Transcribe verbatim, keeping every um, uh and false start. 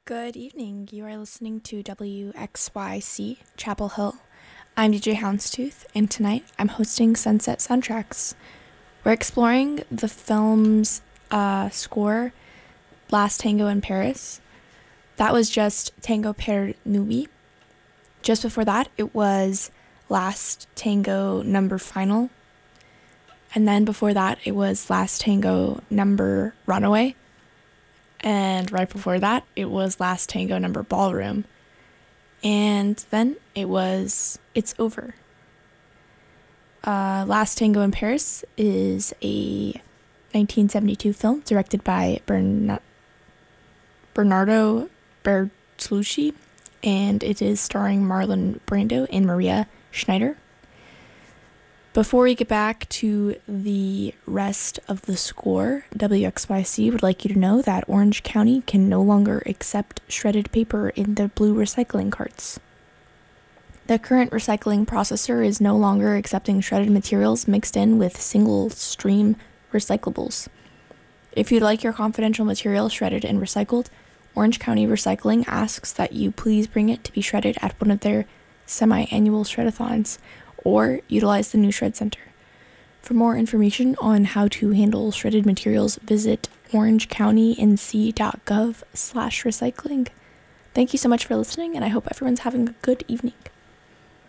Good evening. You are listening to W X Y C Chapel Hill. I'm D J Houndstooth, and tonight I'm hosting Sunset Soundtracks. We're exploring the film's uh, score, Last Tango in Paris. That was just Tango per Nuit. Just before that, it was Last Tango Number Final. And then before that, it was Last Tango Number Runaway. And right before that, it was Last Tango Number Ballroom. And then it was It's Over. Uh, Last Tango in Paris is a nineteen seventy-two film directed by Bern- Bernardo Bertolucci, and it is starring Marlon Brando and Maria Schneider. Before we get back to the rest of the score, W X Y C would like you to know that Orange County can no longer accept shredded paper in the blue recycling carts. The current recycling processor is no longer accepting shredded materials mixed in with single-stream recyclables. If you'd like your confidential material shredded and recycled, Orange County Recycling asks that you please bring it to be shredded at one of their semi-annual shredathons, or utilize the new Shred Center. For more information on how to handle shredded materials, visit orangecounty.nc.gov slash recycling. Thank you so much for listening, and I hope everyone's having a good evening.